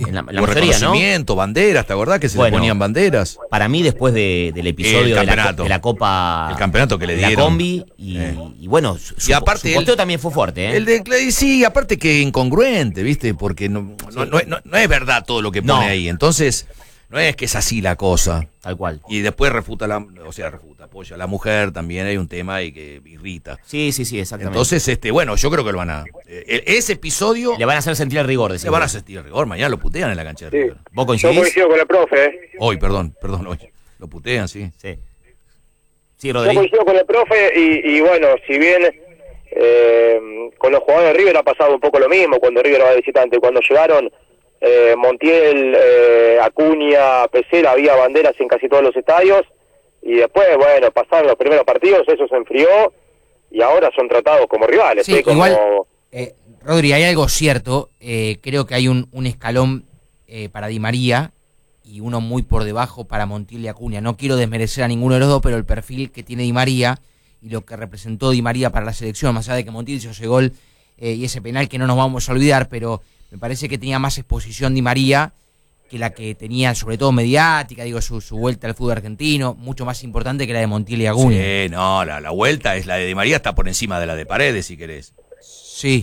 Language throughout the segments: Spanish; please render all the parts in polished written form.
la mayoría, ¿no? Banderas, ¿te acordás que se le ponían banderas? Para mí, después del episodio de la Copa... El campeoneto que le dieron. La combi, y bueno, su posteo también fue fuerte, ¿eh? El de sí, aparte que incongruente, ¿viste? Porque no es verdad todo lo que pone ahí. Entonces, no es que es así la cosa. Tal cual. Y después apoya a la mujer, también hay un tema ahí que irrita. Sí, exactamente. Entonces, bueno, yo creo que lo van a... ese episodio... Le van a hacer sentir el rigor, le van a hacer sentir el rigor, mañana lo putean en la cancha de River. ¿Vos coincidís? Yo coincido con el profe, Hoy, perdón, hoy. Lo putean, sí. Sí, Rodrigo. Yo coincido con el profe y bueno, si bien con los jugadores de River ha pasado un poco lo mismo cuando River va de visitante. Cuando llegaron Montiel, Acuña, Pesela, había banderas en casi todos los estadios y después, bueno, pasaron los primeros partidos, eso se enfrió y ahora son tratados como rivales. Sí, igual, Rodri, hay algo cierto, creo que hay un escalón para Di María y uno muy por debajo para Montiel y Acuña. No quiero desmerecer a ninguno de los dos, pero el perfil que tiene Di María y lo que representó Di María para la selección, más allá de que Montiel hizo ese gol y ese penal que no nos vamos a olvidar, pero me parece que tenía más exposición Di María que la que tenía, sobre todo mediática, su vuelta al fútbol argentino, mucho más importante que la de Montiel y Acuña. Sí, no, la vuelta es la de Di María, está por encima de la de Paredes, si querés. Sí.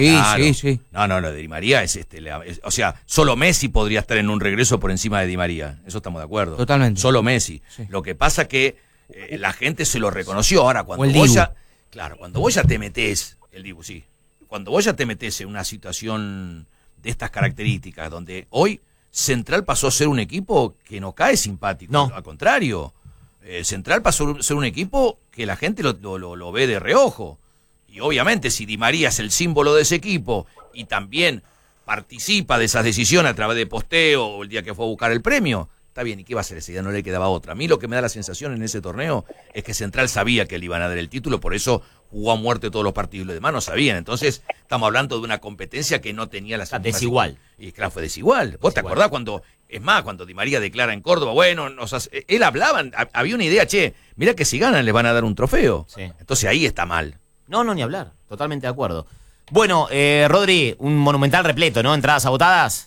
No, la de Di María es o sea, solo Messi podría estar en un regreso por encima de Di María. Eso estamos de acuerdo. Totalmente. Solo Messi. Sí. Lo que pasa que la gente se lo reconoció. Ahora, cuando vos ya te metés, el Dibu, sí. Cuando vos ya te metés en una situación de estas características, donde hoy Central pasó a ser un equipo que no cae simpático. No. Al contrario. Central pasó a ser un equipo que la gente lo ve de reojo. Y obviamente si Di María es el símbolo de ese equipo y también participa de esas decisiones a través de posteo o el día que fue a buscar el premio, está bien, ¿y qué va a hacer ese día? No le quedaba otra. A mí lo que me da la sensación en ese torneo es que Central sabía que le iban a dar el título, por eso jugó a muerte todos los partidos y los demás no sabían. Entonces estamos hablando de una competencia que no tenía la desigual. Y claro, fue desigual. ¿Vos te acordás cuando Di María declara en Córdoba, bueno, él hablaba, había una idea, mirá que si ganan les van a dar un trofeo. Sí. Entonces ahí está mal. No, ni hablar. Totalmente de acuerdo. Bueno, Rodri, un Monumental repleto, ¿no? ¿Entradas agotadas?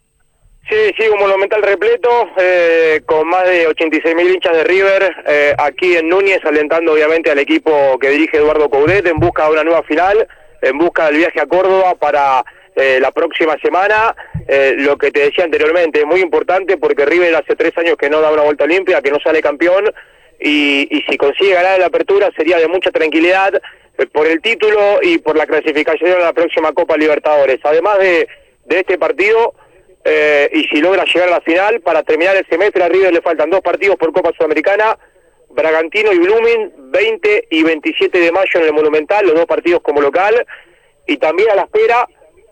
Sí, un Monumental repleto, con más de 86.000 hinchas de River, aquí en Núñez, alentando obviamente al equipo que dirige Eduardo Coudet en busca de una nueva final, en busca del viaje a Córdoba para la próxima semana. Lo que te decía anteriormente, es muy importante porque River hace 3 años que no da una vuelta olímpica, que no sale campeón, y si consigue ganar en la apertura sería de mucha tranquilidad por el título y por la clasificación a la próxima Copa Libertadores. Además de este partido, y si logra llegar a la final, para terminar el semestre a River le faltan 2 partidos por Copa Sudamericana, Bragantino y Blooming, 20 y 27 de mayo en el Monumental, los 2 partidos como local, y también a la espera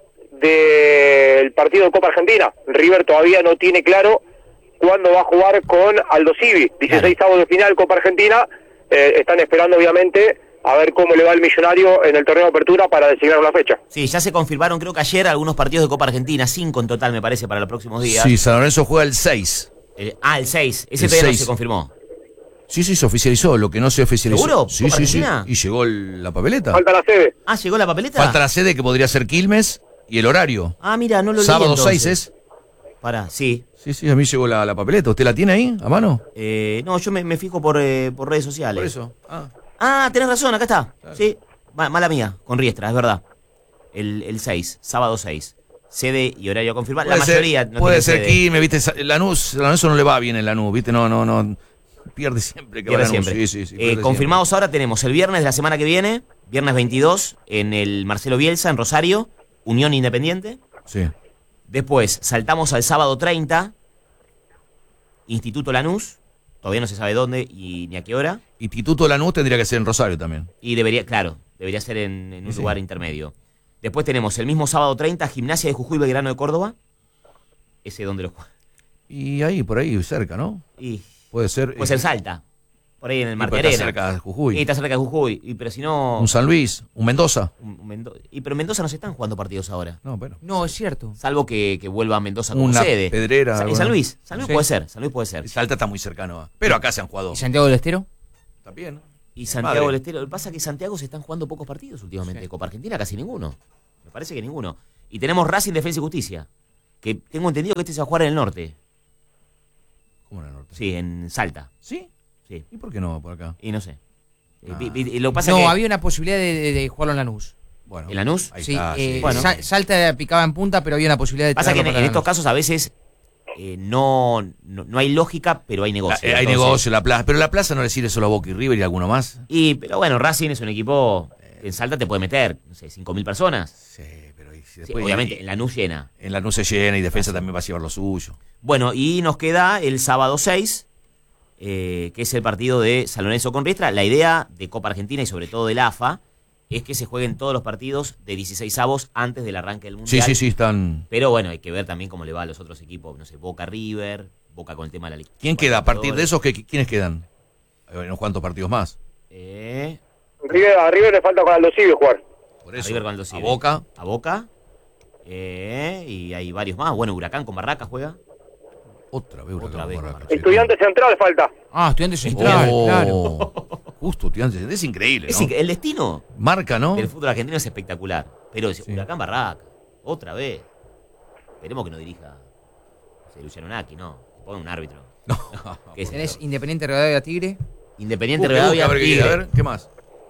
del partido de Copa Argentina. River todavía no tiene claro cuándo va a jugar con Aldo Civi, 16avos de final Copa Argentina, están esperando obviamente a ver cómo le va el Millonario en el torneo de apertura para designar una fecha. Sí, ya se confirmaron, creo que ayer, algunos partidos de Copa Argentina, 5 en total, me parece, para los próximos días. Sí, San Lorenzo juega el 6. El 6. Ese todavía no se confirmó. Sí, se oficializó. Lo que no se oficializó. ¿Seguro? Sí. Y llegó la papeleta. Falta la sede. Ah, ¿llegó la papeleta? Falta la sede, que podría ser Quilmes, y el horario. Ah, mira, no lo leí. Sábado entonces. 6 es. Pará, sí. Sí, a mí llegó la papeleta. ¿Usted la tiene ahí, a mano? No, yo me fijo por redes sociales. Por eso. Ah, tenés razón, acá está. Claro. Sí, mala mía, con Riestra, es verdad. El 6, sábado 6. Sede y horario confirmado. La mayoría no puede tiene ser sede. Quilmes, ¿viste? Lanús no le va bien en Lanús, ¿viste? No. Pierde siempre. Pierde siempre. Sí, confirmados siempre. Ahora tenemos el viernes de la semana que viene, viernes 22, en el Marcelo Bielsa, en Rosario, Unión Independiente. Sí. Después saltamos al sábado 30, Instituto Lanús. Todavía no se sabe dónde y ni a qué hora. Instituto Lanús tendría que ser en Rosario también. Y debería ser en un lugar intermedio. Después tenemos el mismo sábado 30, Gimnasia de Jujuy, Belgrano de Córdoba. Ese donde lo juega. Y ahí, por ahí, cerca, ¿no? Y puede ser. Puede ser Salta. Por ahí en el Marti Arena. Arena. Está cerca de Jujuy. Y está cerca de Jujuy. Pero si no. Un San Luis, un Mendoza. Pero en Mendoza no se están jugando partidos ahora. No, bueno. No, es cierto. Salvo que vuelva a Mendoza como una sede. Pedrera. En San Luis. San Luis puede ser. San Luis puede ser. Salta está muy cercano. Pero acá se han jugado. ¿Y Santiago del Estero? También. Y Santiago del Estero. Lo que pasa es que Santiago se están jugando pocos partidos últimamente. Sí. Copa Argentina casi ninguno. Me parece que ninguno. Y tenemos Racing, Defensa y Justicia. que tengo entendido que este se va a jugar en el norte. ¿Cómo en el norte? Sí, en Salta. ¿Sí? Sí. ¿Y por qué no por acá? Y no sé. Ah. Y lo que pasa No, que había una posibilidad de jugarlo en Lanús. Bueno, ¿En Lanús? ahí Sí, está, sí. Bueno. Salta picaba en punta, pero había una posibilidad de pasa que traerlo en para estos Lanús. casos a veces no hay lógica, pero hay negocio. Hay Entonces, negocio, la plaza. Pero la plaza no le sirve solo a Boca y River y alguno más. Pero bueno, Racing es un equipo, en Salta te puede meter, no sé, 5.000 personas. Sí, pero y si Sí, después, obviamente, en Lanús llena. en Lanús se llena y Defensa también va a llevar lo suyo. Bueno, y nos queda el sábado 6, que es el partido de San Lorenzo con Riestra. La idea de Copa Argentina y sobre todo del AFA es que se jueguen todos los partidos de 16avos antes del arranque del Mundial. Sí, están... Pero bueno, hay que ver también cómo le va a los otros equipos, no sé, Boca River, Boca con el tema de la Liga. ¿Quién queda? A partir de esos, ¿quiénes quedan? ¿Unos cuantos partidos más? A River le falta con Aldo Civi jugar. Por eso, River con Aldo a Civi. Boca. A Boca. Y hay varios más. Bueno, Huracán con Barracas juega. Otra vez, Otra vez, Barracas. Estudiante Central falta. Estudiantes Central, claro. Justo, Estudiantes. Es increíble, ¿no? El destino Marca, ¿no? del fútbol argentino es espectacular. Pero es Huracán Barracas. Otra vez. Esperemos que no dirija Luciano Naki, no. Ponga un árbitro. No. ¿Qué es Tenés esto? Independiente Rivadavia Tigre. Independiente Busca, Rivadavia, a ver, Tigre. a ver, ¿qué más?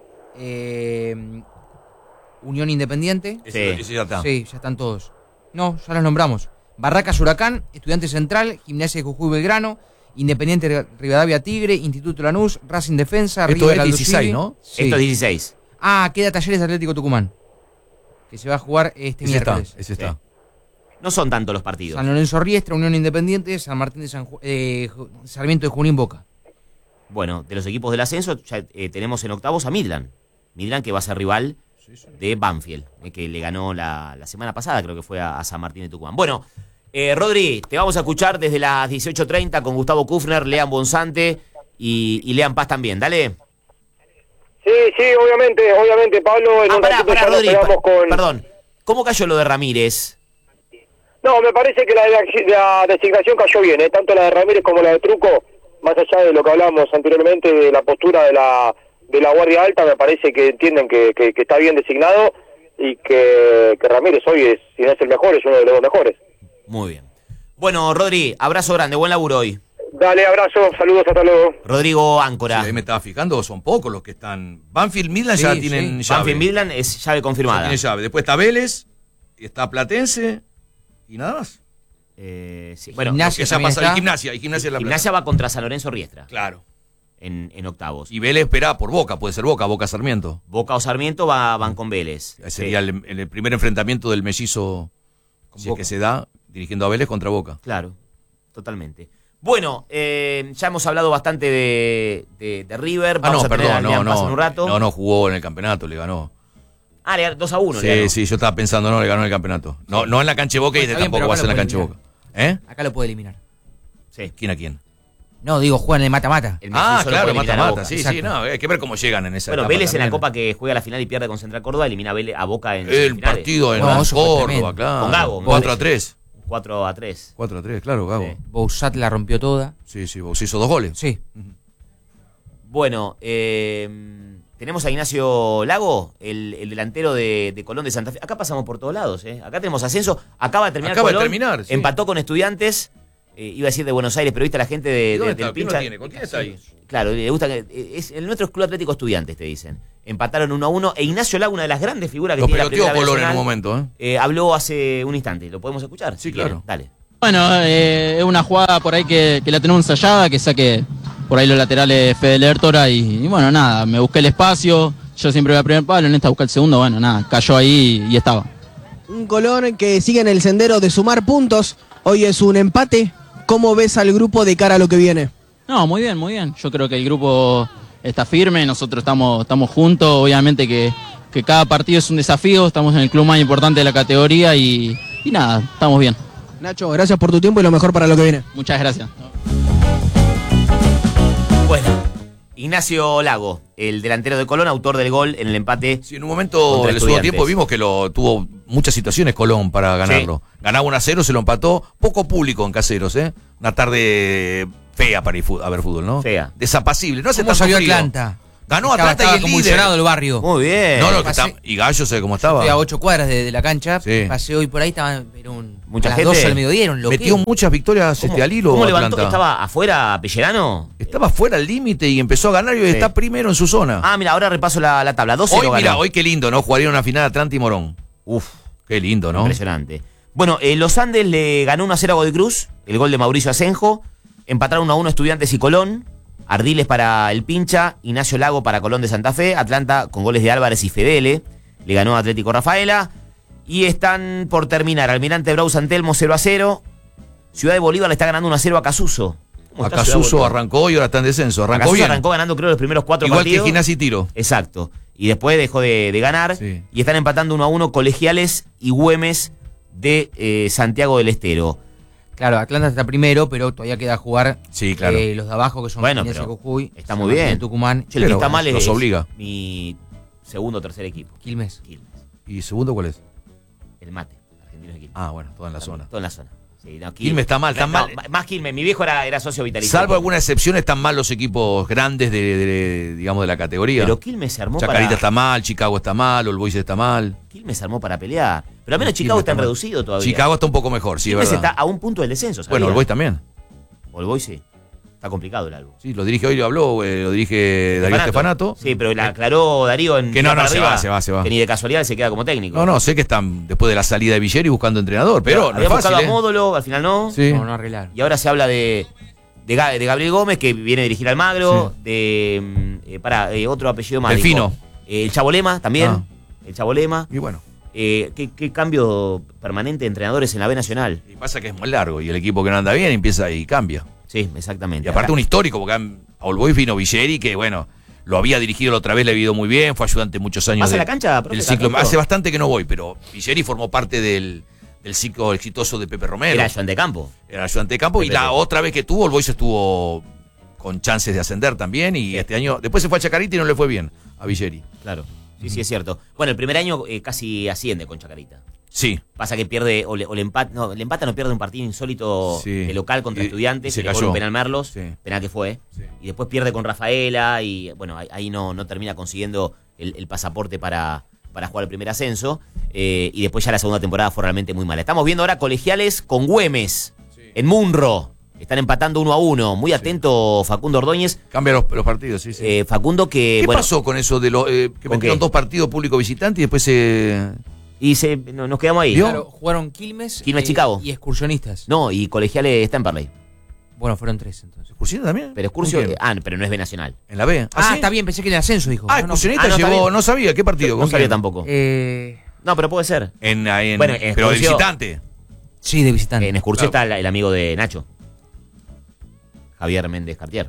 Unión Independiente. Ese ya está. Sí, ya están todos. No, ya los nombramos. Barracas Huracán, Estudiante Central, Gimnasia de Jujuy Belgrano, Independiente Rivadavia Tigre, Instituto Lanús, Racing Defensa, Esto River es Aldo 16, Civi. ¿no? Sí. Esto es 16. Queda Talleres Atlético Tucumán. Que se va a jugar este Ese está, miércoles. ese está. No son tantos los partidos. San Lorenzo Riestra, Unión Independiente, San Martín de Sarmiento de Junín Boca. Bueno, de los equipos del ascenso ya tenemos en octavos a Midland. Midland que va a ser rival de Banfield, que le ganó la semana pasada, creo que fue a San Martín de Tucumán. Bueno, Rodri, te vamos a escuchar desde las 18:30 con Gustavo Kufner, Lean Bonsante y Lean Paz también. Dale. Sí, obviamente, Pablo. En un Pará, ratito ya nos Rodri, pegamos con... perdón. ¿Cómo cayó lo de Ramírez? No, me parece que la designación cayó bien, tanto la de Ramírez como la de Truco, más allá de lo que hablábamos anteriormente de la postura de la Guardia Alta, me parece que entienden que está bien designado y que Ramírez hoy, si no es el mejor, es uno de los mejores. Muy bien. Bueno, Rodri, abrazo grande, buen laburo hoy. Dale, abrazo, saludos, hasta luego. Rodrigo Sí, Áncora. ahí me estaba fijando, son pocos los que están. Banfield, Midland ya Sí, tienen sí. llave. Banfield Midland es llave Ya confirmada. tiene llave. Después está Vélez, está Platense y nada más. Sí. Bueno, Gimnasia Que ya también pasa, está. y Gimnasia de La Plata. Gimnasia va contra San Lorenzo Riestra Claro. en octavos. Y Vélez espera por Boca, puede ser Boca Sarmiento. Boca o Sarmiento van con Vélez. Ese sería el primer enfrentamiento del mellizo, Con si es Boca. que se da, dirigiendo a Vélez contra Boca. Claro, totalmente. Bueno, ya hemos hablado bastante de River. Vamos a tener a Lean Paz en un rato. No jugó en el campeonato, le ganó. Le ganó 2-1. Sí, yo estaba pensando, no, le ganó en el campeonato. No en la cancha de Boca y Está bien, tampoco pero va a acá ser en la lo cancha de puede Boca. ¿Eh? Acá lo puede eliminar. Sí. ¿Quién a quién? No, digo, juegan en el mata-mata. El Messi solo puede eliminar a Boca. sí, Exacto. no, hay que ver cómo llegan en esa Bueno, etapa Vélez en la también. Copa que juega la final y pierde con Central Córdoba, elimina a Boca en El semifinales. partido en No, eso fue Córdoba, tremendo. claro. Con Gago, 4-3. 4-3. 4-3, claro, Gago. Sí. Bouzat la rompió toda. Sí, vos hizo 2 goles. Sí. Bueno, tenemos a Ignacio Lago, el delantero de Colón de Santa Fe. Acá pasamos por todos lados, ¿eh? Acá tenemos ascenso. Acaba de terminar Colón. Sí. Empató con Estudiantes. Iba a decir de Buenos Aires, pero viste la gente ¿Y dónde está? del ¿Quién lo pincha. tiene? ¿Con quién está ahí? Claro, le gusta que el nuestro es Club Atlético Estudiantes, te dicen. Empataron 1-1. E Ignacio Lago, una de las grandes figuras que Lo tiene la peloteó primera Colón en un nacional, momento, ¿eh? habló hace un instante. ¿Lo podemos escuchar? Sí, Si quieren. claro. Dale. Bueno, es una jugada por ahí que la tenemos ensayada, que saque por ahí los laterales Fede Lertora y bueno, nada, me busqué el espacio, yo siempre voy a primer palo, en esta busqué el segundo, bueno, nada, cayó ahí y estaba. Un Colón que sigue en el sendero de sumar puntos, hoy es un empate. ¿Cómo ves al grupo de cara a lo que viene? No, muy bien, yo creo que el grupo está firme, nosotros estamos juntos, obviamente que cada partido es un desafío, estamos en el club más importante de la categoría y nada, estamos bien. Nacho, gracias por tu tiempo y lo mejor para lo que viene. Muchas gracias. Bueno, Ignacio Lago, el delantero de Colón, autor del gol en el empate. Sí, en un momento Contra del segundo Estudiantes. tiempo vimos que tuvo muchas situaciones Colón para ganarlo. Ganaba 1-0, se lo empató. Poco público en Caseros, ¿eh? Una tarde fea para ir a ver fútbol, ¿no? Fea. Desapacible. No hace ¿Cómo tanto salió frío. Atlanta? Ganó Atlanta y es líder. convulsionado el barrio. Muy bien. No, y Gallo sé cómo estaba. Estoy a 8 cuadras de la cancha, Sí. pasé hoy por ahí, era Mucha a las gente. 12 del mediodía, era un loquero. Metió muchas victorias al hilo. ¿Cómo levantó? Atlanta. ¿Estaba afuera Pellerano? Estaba fuera al límite y empezó a ganar y hoy Sí. está primero en su zona. Ah, mira, ahora repaso la tabla. 12 hoy, lo mira, ganó. hoy qué lindo, ¿no? Jugarían una final Atlanta y Morón. Uf, Qué lindo, ¿no? impresionante. Bueno, los Andes le ganó 1-0 a Godoy Cruz, el gol de Mauricio Asenjo. Empataron 1-1 Estudiantes y Colón. Ardiles para el Pincha, Ignacio Lago para Colón de Santa Fe. Atlanta con goles de Álvarez y Fedele. Le ganó Atlético Rafaela. Y están por terminar. Almirante Brau San Telmo 0-0. Ciudad de Bolívar le está ganando 1-0 a Casuso. ¿Cómo está Ciudad de Acasuso Bolívar? arrancó y ahora está en descenso. Arrancó Acasuso bien. arrancó ganando creo los primeros 4 Igual partidos. que Gimnasia y Tiro. Exacto. Y después dejó de ganar. Sí. Y están empatando 1-1 Colegiales y Güemes de Santiago del Estero. Claro, Atlanta está primero, pero todavía queda jugar Sí, claro. los de abajo, que son Bueno, Gimnasia pero Jujuy, está San muy Martín de bien. Tucumán, Che, el que Pero está mal los es obliga. mi segundo o tercer equipo. Quilmes. Quilmes. ¿Y segundo cuál es? El mate. Argentinos de Quilmes. Ah, bueno, toda en la zona. Todo en la zona. Sí, no, Quilmes está mal, está mal. Más Quilmes. Mi viejo era socio vitalicio. Salvo alguna excepción, están mal los equipos grandes digamos, de la categoría. Pero Quilmes se armó Chacarita para... está mal, Chicago está mal, All Boys está mal. Quilmes se armó para pelear. Pero al menos Quilmes Chicago está está mal. reducido todavía. Chicago está un poco mejor, sí, es Quilmes verdad. está a un punto del descenso, ¿sabía? Bueno, All Boys también. All Boys sí. Está complicado el álbum. Sí, lo dirige hoy, lo habló, lo dirige Darío Stefanato. Sí, pero le aclaró Darío en... Que no, para se arriba, va, se va. Que ni de casualidad se queda como técnico. No, sé que están después de la salida de Villeri buscando entrenador, pero no es había fácil, buscado a Módolo, al final no. Sí. No arreglaron. Y ahora se habla de Gabriel Gómez, que viene a dirigir Almagro, de otro apellido más. Delfino. El Chabolema también. Ah. El Chabolema. Y bueno, ¿Qué cambio permanente de entrenadores en la B Nacional? y pasa que es muy largo y el equipo que no anda bien empieza y cambia. Sí, exactamente. Y aparte un histórico, porque a All Boys vino Villeri, que bueno, lo había dirigido la otra vez, le ha ido muy bien, fue ayudante muchos años ¿Vas a la cancha, profe, del cada ciclo. tanto? Hace bastante que no voy, pero Villeri formó parte del ciclo exitoso de Pepe Romero. Era ayudante de campo. Era ayudante de campo y Pepe. la otra vez que tuvo, All Boys estuvo con chances de ascender también y este año, después se fue a Chacarita y no le fue bien a Villeri. Claro. Sí, es cierto. Bueno, el primer año casi asciende con Chacarita. Sí. Pasa que pierde, o le empata, no, le empata, no pierde un partido insólito Sí. de local contra Y Estudiantes, se que le cayó. cobra un penal Merlos, Sí. penal que fue, Sí. y después pierde con Rafaela, y bueno, ahí no termina consiguiendo el pasaporte para jugar el primer ascenso, y después ya la segunda temporada fue realmente muy mala. Estamos viendo ahora Colegiales con Güemes, en Munro, están empatando 1-1, muy atento Facundo Ordóñez, Cambia los partidos, sí, sí. Facundo que, ¿Qué bueno, pasó con eso de que ¿Con metieron qué? 2 partidos público visitante y después se... y nos quedamos ahí. ¿Vio? Claro, jugaron Quilmes, Chicago. y Excursionistas. No, y Colegiales está en Parley. Bueno, fueron 3 entonces. ¿Excursionistas también? Pero Excursio, ¿Con quién? pero no es B Nacional. ¿En la B? Ah, ¿sí? está bien, pensé que en el ascenso, dijo. Ah, No, no. Excursionistas no llegó, sabía. no sabía, ¿qué partido? No ¿Con sabía quién? tampoco. No, pero puede ser. Bueno, Bueno, pero de Excursio- visitante. Sí, de visitante. En Excursio Claro. está el amigo de Nacho. Javier Méndez Cartier.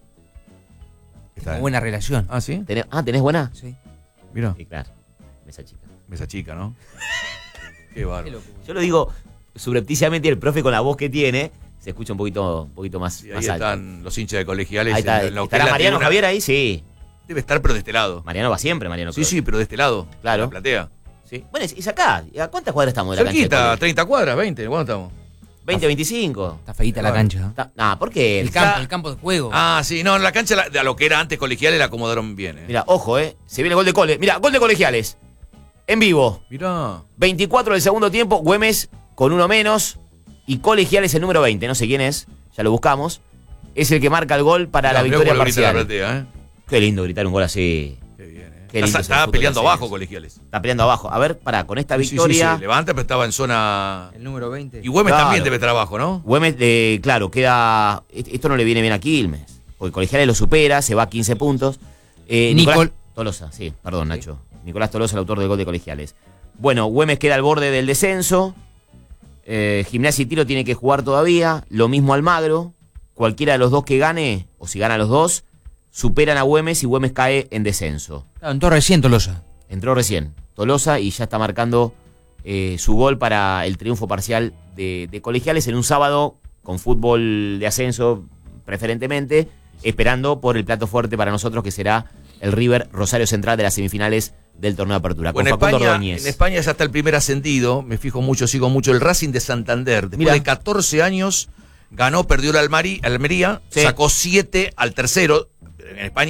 Tengo buena relación. Ah, ¿sí? ¿Tenés buena? Sí. Mira, Sí, claro. Esa chica. esa chica, ¿no? Qué Qué bárbaro. locura. Yo lo digo subrepticiamente, el profe con la voz que tiene se escucha un poquito más, Sí, ahí más alto. están los hinchas de Colegiales. Ahí está. en lo que ¿Estará es la Mariano tribuna. Javier ahí? Sí. Debe estar, pero de este lado. Mariano va siempre, Mariano. Sí, Cruz. sí, pero de este lado. Claro. La platea. Sí. Bueno, es acá. ¿A cuántas cuadras estamos de la cancha? Cerquita, de 30 cuadras, 20. ¿Cuándo estamos? 20, 25. Está feíta la cancha. ¿Por qué? El campo de juego. Ah, sí, no, en la cancha a lo que era antes Colegiales la acomodaron bien. Mira, ojo, se viene el gol de Cole. Mira, gol de Colegiales. En vivo. Mirá. 24 del segundo tiempo, Güemes con uno menos y Colegiales el número 20, no sé quién es, ya lo buscamos. Es el que marca el gol para la Mirá victoria cómo lo grita la parcial. platea, Qué lindo gritar un gol así. Qué bien, Qué lindo es el Estaba fútbol peleando ascenso. abajo Colegiales. Está peleando abajo. A ver, con esta Sí, sí, victoria. se levanta, pero estaba en zona... El número 20. Y Güemes Claro. también debe estar abajo, ¿no? Güemes, claro, queda. Esto no le viene bien a Quilmes. Porque Colegiales lo supera, se va a 15 puntos. Nicolás Tolosa, sí, perdón, Nacho. Nicolás Tolosa, el autor del gol de Colegiales. Bueno, Güemes queda al borde del descenso. Gimnasia y Tiro tiene que jugar todavía. Lo mismo Almagro. Cualquiera de los dos que gane, o si gana los dos, superan a Güemes y Güemes cae en descenso. Claro, entró recién Tolosa. Entró recién Tolosa y ya está marcando su gol para el triunfo parcial de Colegiales en un sábado con fútbol de ascenso preferentemente, esperando por el plato fuerte para nosotros que será el River Rosario Central de las semifinales del torneo de apertura. Bueno, con Facundo en Ordóñez. España ya está el primer ascendido, me fijo mucho, sigo mucho, el Racing de Santander. Después Mirá. de 14 años, ganó, perdió la Almería, Sí. sacó 7 al tercero. En España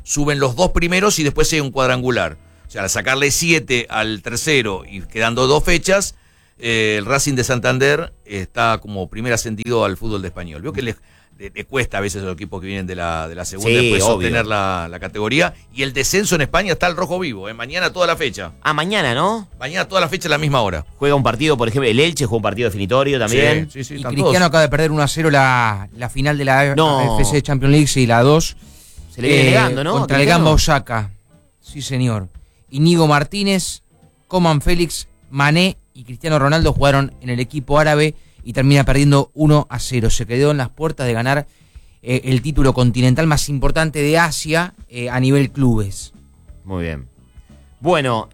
suben los 2 primeros y después hay un cuadrangular. O sea, al sacarle 7 al tercero y quedando 2 fechas, el Racing de Santander está como primer ascendido al fútbol de español. Veo que le cuesta a veces a los equipos que vienen de la segunda Sí, después obvio. sostener la categoría. Y el descenso en España está al rojo vivo. Mañana toda la fecha. Ah, mañana, ¿no? Mañana toda la fecha a la misma hora. Juega un partido, por ejemplo, el Elche juega un partido definitorio también. Sí, Y están Cristiano todos. acaba de perder 1-0 la final de la No. AFC Champions League, sí, la 2. Se le viene negando, ¿no? Contra el Cristiano. Gamba Osaka. Sí, señor. Íñigo Martínez, Coman Félix, Mané y Cristiano Ronaldo jugaron en el equipo árabe y termina perdiendo 1-0. Se quedó en las puertas de ganar el título continental más importante de Asia a nivel clubes. Muy bien. Bueno,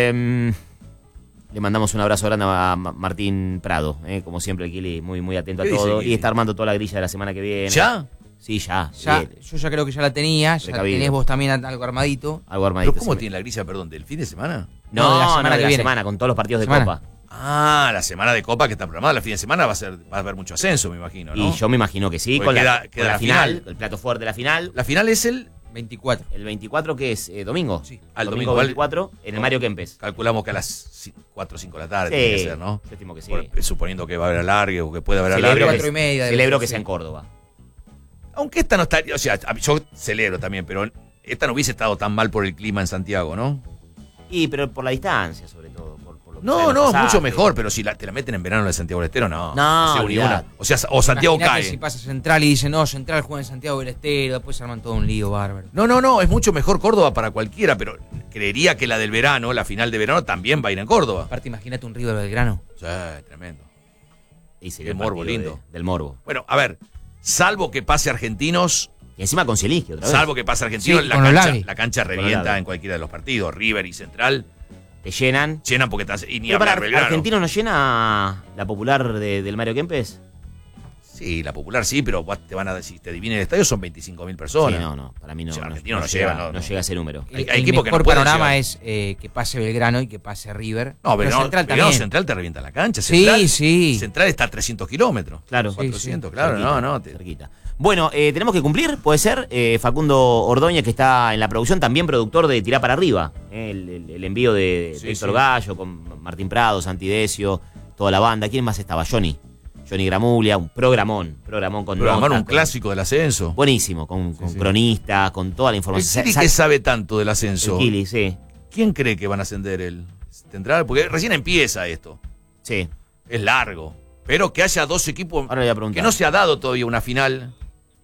le mandamos un abrazo grande a Martín Prado, como siempre, el Kili, muy, muy atento a ¿Qué dice todo. Kili? Y está armando toda la grilla de la semana que viene. ¿Ya? Sí, ya. Ya, yo ya creo que ya la tenía, ya Precavido. tenés vos también algo armadito. Algo armadito. ¿Pero cómo sí. tiene la grilla, perdón, del fin de semana? No, No, de la de semana la que viene. semana, con todos los partidos de Semana. Copa. Ah, la semana de Copa que está programada, el fin de semana va a haber mucho ascenso, me imagino, ¿no? Y yo me imagino que sí, Porque con queda con la la final, final. el plato fuerte de la final. La final es el... 24. El 24, que es domingo. Sí. Al domingo domingo, 24, en el Mario Kempes. Calculamos que a las 4 o 5 de la tarde Sí, tiene que ser, ¿no? yo estimo que sí. Suponiendo que va a haber alargue o que puede haber Celebro alargue. Cuatro y media, celebro que sí. sea en Córdoba. Aunque esta no está... O sea, yo celebro también, pero esta no hubiese estado tan mal por el clima en Santiago, ¿no? Y pero por la distancia, sobre todo. Por lo que No, traen los no, pasajes. mucho mejor, pero si te la meten en verano de Santiago del Estero, no. No, se une olvidate. una. O sea, o Santiago Imaginate cae. si pasa Central y dicen, no, Central juega en Santiago del Estero, después se arman todo un lío bárbaro. No, es mucho mejor Córdoba para cualquiera, pero creería que la del verano, la final de verano, también va a ir en Córdoba. Aparte, imagínate un River Belgrano. Sí, tremendo. Y sería Qué el morbo partido lindo. del morbo. Bueno, a ver, salvo que pase Argentinos, Y encima con Zielinski otra vez. salvo que pase Argentinos, Sí, con Olave. la cancha Con revienta Olave. en cualquiera de los partidos. River y Central Te llenan. llenan porque y ni Pero para hablar Belgrano. ¿Argentino no llena la popular del Mario Kempes? Sí, la popular sí, pero te van a decir, te dividen el estadio, son 25.000 personas. Sí, no. Para mí no, O sea, no, Argentino no no llega, llega, no. llega a ese número. Hay El equipos que mejor no pueden panorama llegar. es que pase Belgrano y que pase River. No, pero Central Belgrano también. Central te revienta la cancha. Sí, Central, sí. Central está a 300 kilómetros. Claro. 400, claro, Cerquita, no. cerquita. Bueno, tenemos que cumplir, puede ser. Facundo Ordóñez, que está en la producción, también productor de Tirá para Arriba. El envío de Sí, Héctor sí. Gallo, con Martín Prado, Santi Decio, toda la banda. ¿Quién más estaba? Johnny Gramuglia, un programón con Pero notas, un con- clásico del ascenso. Buenísimo, con Sí. cronistas, con toda la El información. Kili que sabe tanto del ascenso. El Kili, sí. ¿Quién cree que van a ascender el Central? Porque recién empieza esto. Sí. Es largo. Pero que haya dos equipos. Ahora le voy a preguntar. Que no se ha dado todavía una final.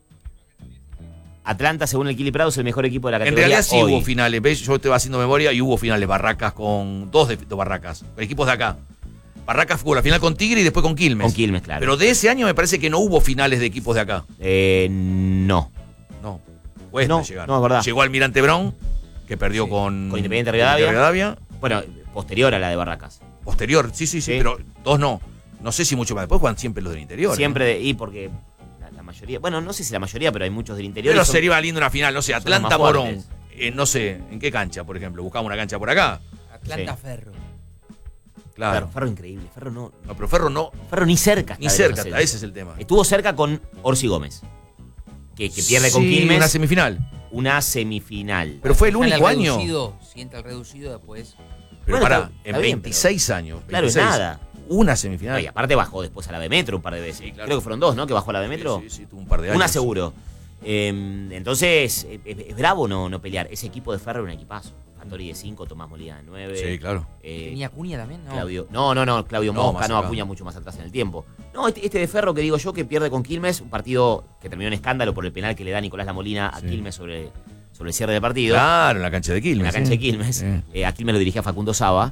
Atlanta, según el Kili Prado, es el mejor equipo de la En categoría. realidad sí hoy. hubo finales. ¿Ves? Yo estaba haciendo memoria y hubo finales. Barracas con dos Barracas. Con equipos de acá. Barracas jugó la final con Tigre y después con Quilmes. Con Quilmes, claro. Pero de ese año me parece que no hubo finales de equipos de acá. No. No. Cuesta No, llegar. no, es verdad. Llegó Almirante Brown, que perdió con Independiente Rivadavia. Rivadavia. Bueno, posterior a la de Barracas. Posterior, sí, Sí. pero dos no. No sé si mucho más. Después juegan siempre los del interior. Siempre, y porque la mayoría, bueno, no sé si la mayoría, pero hay muchos del interior. Pero y son- sería lindo una final, no sé, los Atlanta más Morón. fuertes. No sé, ¿en qué cancha, por ejemplo? Buscamos una cancha por acá. Atlanta Sí. Ferro. Claro. Ferro increíble. Ferro No, pero Ferro no, Ferro ni cerca. ni está de cerca, los ascensos. ese es el tema. Estuvo cerca con Orsi Gómez. Que pierde con Sí, Quilmes una semifinal. una semifinal. Pero fue el Sale único al año. reducido, sienta el reducido después. Pero Bueno, pará, está en bien, 26 años. Claro, es 26, nada. Una No, semifinal. y aparte bajó después a la B Metro un par de veces. Sí, claro. Creo que fueron dos, ¿no? Que bajó a la B Metro. Sí, tuvo un par de años. Una seguro. Entonces, es bravo no pelear. Ese equipo de Ferro era un equipazo. Fattori de 5, Tomás Molina de 9. Sí, claro. ¿Tenía Acuña también? No. Claudio. No, Claudio No, Mosca, más no, acá. Acuña mucho más atrás en el tiempo. No, este de Ferro que digo yo, que pierde con Quilmes, un partido que terminó en escándalo por el penal que le da Nicolás Lamolina a Sí. Quilmes sobre el cierre del partido. Claro, en la cancha de Quilmes. En la cancha sí. de Quilmes. Sí. A Quilmes lo dirigía Facundo Saba.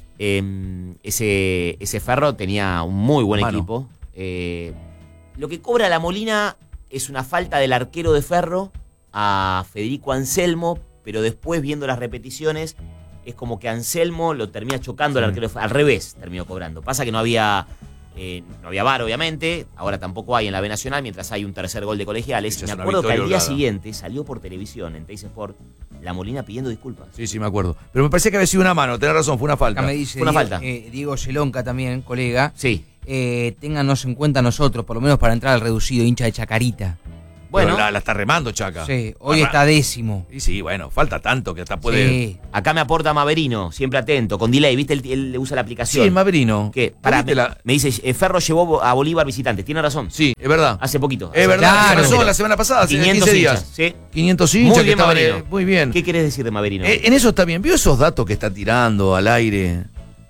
Ese Ferro tenía un muy buen Mano. equipo. Lo que cobra la Molina es una falta del arquero de Ferro a Federico Anselmo, pero después viendo las repeticiones es como que Anselmo lo termina chocando al Sí. arquero de Ferro. Al revés terminó cobrando. Pasa que no había VAR, obviamente. Ahora tampoco hay en la B Nacional, mientras hay un tercer gol de Colegiales. Esa Y me es una acuerdo que al victoria día holgada. siguiente salió por televisión en Teis Sport la Molina pidiendo disculpas. Sí, me acuerdo. Pero me parecía que había sido una mano, tenés razón, fue una falta. Acá me dice Fue una Diego, falta. Diego Yelonca también, colega. Sí. Téngannos en cuenta nosotros, por lo menos para entrar al reducido, hincha de Chacarita. Bueno. Pero la está remando Chaca. Sí, hoy está 10º. Y sí, bueno, falta tanto que hasta puede... Sí. Acá me aporta Maverino, siempre atento, con delay, ¿viste? Él usa la Sí, aplicación. el Maverino. ¿Qué? Pará, ¿Viste me dice, Ferro llevó a Bolívar visitantes, tiene razón. Sí, es verdad. Hace poquito. Es verdad, Claro. tiene razón, la semana pasada, hace 500 15 hinchas, días. ¿sí? 500 hinchas Muy que bien, estaban, Maverino. muy bien. ¿Qué querés decir de Maverino? En eso está bien. ¿Vio esos datos que está tirando al aire?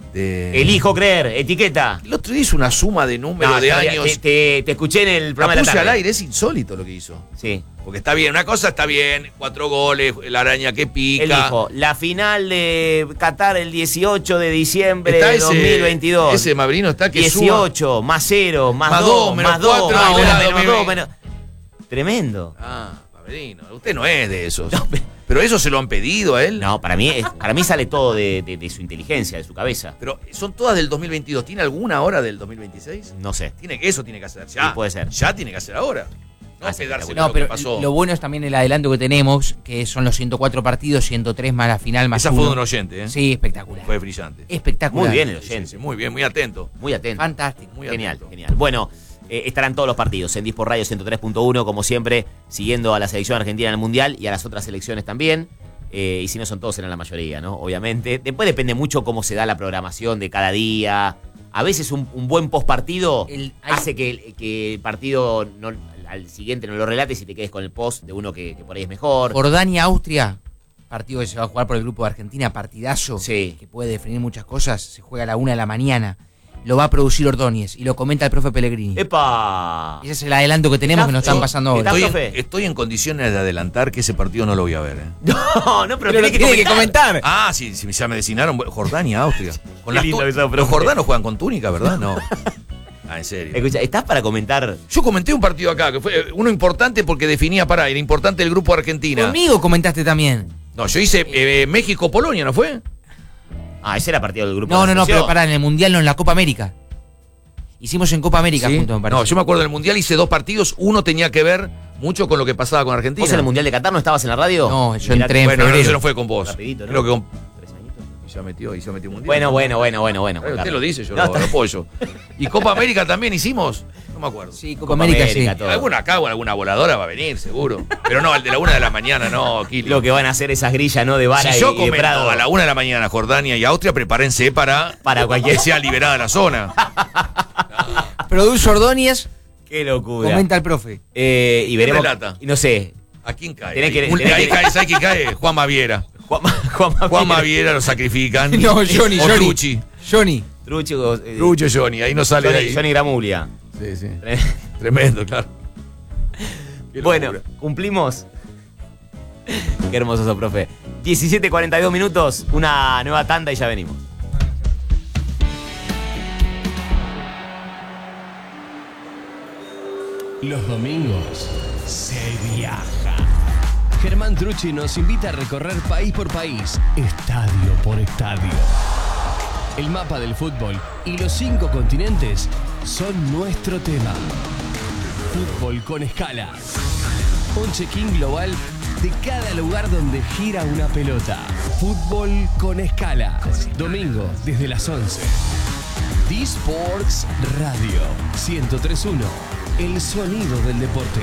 Elijo creer, etiqueta. El otro día hizo una suma de números de años. Te escuché en el La programa de la puse tarde. al aire, es insólito lo que hizo. Sí. Porque está bien, una cosa está bien, 4 goles, la araña que pica. Elijo, la final de Qatar el 18 de diciembre Está de 2022. Ese Maverino está que 18, más 0, más Más 2, dos, menos más 2, cuatro, más 1, menos menos 2, 2020. menos... Tremendo. Ah, Maverino, usted no es de esos. Pero eso se lo han pedido a él. No, para mí sale todo de su inteligencia, de su cabeza. Pero son todas del 2022. ¿Tiene alguna hora del 2026? No sé. Eso tiene que hacer ya. Sí, puede ser. Ya tiene que hacer ahora. No Ah, sí, quedarse con No, lo que pero pasó. lo bueno es también el adelanto que tenemos, que son los 104 partidos, 103 más la final, más Esa fue de 1. un oyente, ¿eh? Sí, espectacular. Fue brillante. Espectacular. Muy bien el Sí, oyente. sí, muy bien, muy atento. Muy atento. Fantástico. Muy Genial, atento. genial. Bueno, estarán todos los partidos en Dispor Radio 103.1, como siempre, siguiendo a la selección argentina en el Mundial y a las otras selecciones también. Y si no son todos, serán la mayoría, ¿no? Obviamente. Después depende mucho cómo se da la programación de cada día. A veces un buen postpartido hace que el partido al siguiente no lo relates y te quedes con el post de uno que por ahí es mejor. Jordania-Austria, partido que se va a jugar por el grupo de Argentina, partidazo, Sí. que puede definir muchas cosas, se juega a la 1 de la mañana, lo va a producir Ordóñez y lo comenta el profe Pellegrini. ¡Epa! Ese es el adelanto que tenemos que nos están pasando ahora. ¿Está, profe? Estoy en condiciones de adelantar que ese partido no lo voy a ver. No, pero Pero lo tiene que comentar. Ah, sí, ya me designaron. Jordania, Austria. Con Qué lindo eso, profe. los jordanos juegan con túnica, ¿verdad? No. Ah, en serio. Escucha, ¿estás para comentar? Yo comenté un partido acá, que fue uno importante porque definía, era importante el grupo Argentina. Conmigo comentaste también. No, yo hice México-Polonia, ¿no fue? Ah, ese era partido del grupo. No, de la pero selección. pará, en el Mundial no, en la Copa América. Hicimos en Copa América ¿Sí? juntos, me parece. No, yo me acuerdo del Mundial, hice 2 partidos, uno tenía que ver mucho con lo que pasaba con Argentina. ¿Vos en el Mundial de Qatar no estabas en la radio? No, yo Mirá, entré en Bueno, febrero. eso no fue con vos. Rapidito, ¿no? Creo que con... 3 añitos. Y ya metió Mundial. Bueno. Usted Carlos. lo dice, yo No, lo apoyo. ¿Y Copa América también hicimos? No me acuerdo. Sí, Copa América, sí. todo. Alguna acá o alguna voladora va a venir, seguro. Pero no, el de la 1 de la mañana, no, Kili. Lo que van a hacer esas grillas, ¿no? De vara Si y yo de comento Prado. a la 1 de la mañana Jordania y Austria, prepárense para cualquier... que sea liberada la zona. Produce Ordóñez, Qué locura. comenta el profe. Y veremos... relata? Y no sé. ¿A quién cae? Tenés que- Ahí, tenés ahí que- cae, ¿sabes quién cae? Juan Maviera. Juan Maviera lo sacrifican. No, Johnny, O Johnny. Trucci. Johnny. Trucho. Trucho Johnny, ahí no sale de ahí. Johnny Gramulia. Sí, sí. Tremendo, claro. Qué Bueno, locura. ¿cumplimos? Qué hermoso eso, profe. 17:42 minutos, una nueva tanda y ya venimos. Los domingos se viaja. Germán Trucci nos invita a recorrer país por país, estadio por estadio. El mapa del fútbol y los 5 continentes son nuestro tema. Fútbol con escala. Un check-in global de cada lugar donde gira una pelota. Fútbol con escala. Domingo desde las 11. D-Sports Radio 103.1. El sonido del deporte.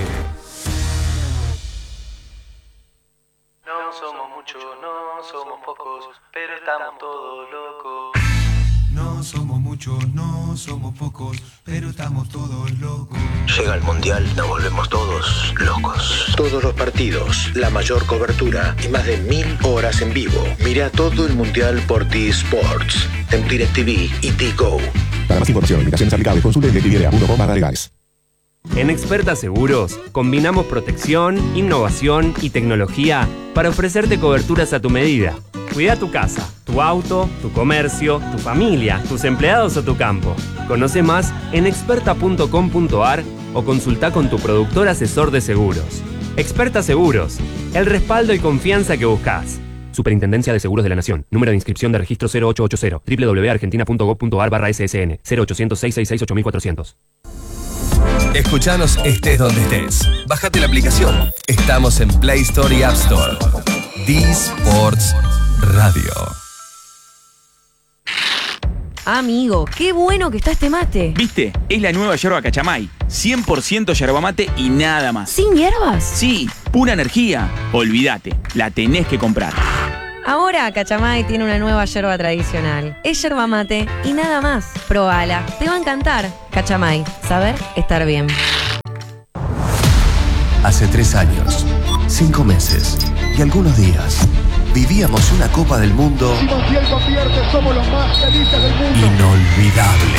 No somos muchos, no somos pocos, pero estamos todos locos. No somos muchos, no somos pocos, pero estamos todos locos. Llega el Mundial, nos volvemos todos locos. Todos los partidos, la mayor cobertura y más de 1000 horas en vivo. Mira todo el Mundial por T-Sports, en DirecTV y T-Go. Para más información, limitaciones aplicables, consulte directv.com/legales. En Experta Seguros, combinamos protección, innovación y tecnología para ofrecerte coberturas a tu medida. Cuida tu casa, tu auto, tu comercio, tu familia, tus empleados o tu campo. Conoce más en experta.com.ar o consulta con tu productor asesor de seguros. Experta Seguros, el respaldo y confianza que buscas. Superintendencia de Seguros de la Nación. Número de inscripción de registro 0880. www.argentina.gov.ar/ssn. 0800-666-8400. Escuchanos estés donde estés. Bájate la aplicación. Estamos en Play Store y App Store. D-Sports Radio. Amigo, qué bueno que está este mate. ¿Viste? Es la nueva yerba Cachamay. 100% yerba mate y nada más. ¿Sin hierbas? Sí, pura energía. Olvídate, la tenés que comprar. Ahora Cachamay tiene una nueva yerba tradicional. Es yerba mate y nada más. Probala, te va a encantar. Cachamay, saber estar bien. Hace 3 años, 5 meses y algunos días vivíamos una Copa del Mundo Si Montiel convierte, somos los más felices del mundo. inolvidable.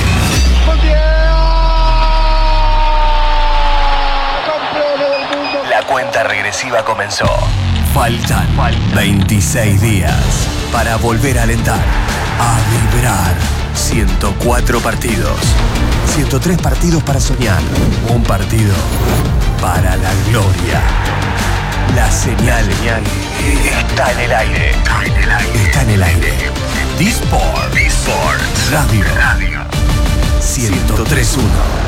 ¡Campeones del mundo! La cuenta regresiva comenzó. Faltan 26 días para volver a alentar, a vibrar. 104 partidos, 103 partidos para soñar, un partido para la gloria. La señal está en el aire. Está en el aire. D-Sport Radio 103.1.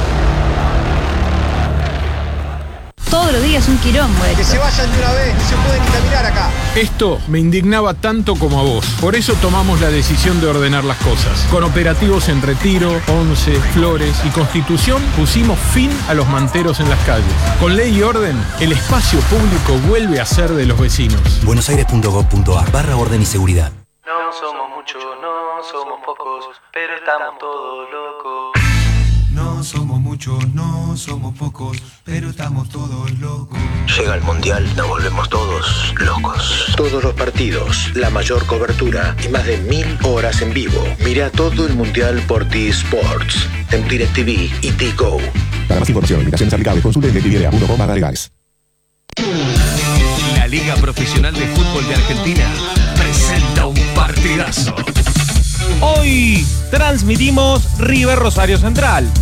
Todos los días un quilombo. Que se vayan de una vez, no se pueden ni caminar acá. Esto me indignaba tanto como a vos. Por eso tomamos la decisión de ordenar las cosas. Con operativos en Retiro, Once, Flores y Constitución pusimos fin a los manteros en las calles. Con ley y orden, el espacio público vuelve a ser de los vecinos. buenosaires.gov.ar/orden y seguridad. No somos muchos, no somos pocos, pero estamos todos locos. No somos muchos, no somos pocos, pero estamos todos locos. Llega el Mundial, nos volvemos todos locos. Todos los partidos, la mayor cobertura y más de 1000 horas en vivo. Mira todo el Mundial por T-Sports, en DirecTV y T-Go. Para más información, limitaciones aplicables, consulte en DirecTV.com/legales. La Liga Profesional de Fútbol de Argentina presenta un partidazo. Hoy transmitimos River Rosario Central.